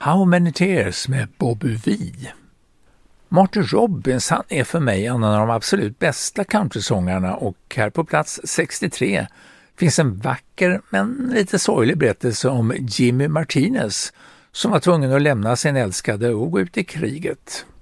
How Many Tears med Bobby Vee. Marty Robbins, han är för mig en av de absolut bästa countrysångarna, och här på plats 63 finns en vacker men lite sorglig berättelse om Jimmy Martinez som var tvungen att lämna sin älskade och gå ut i kriget.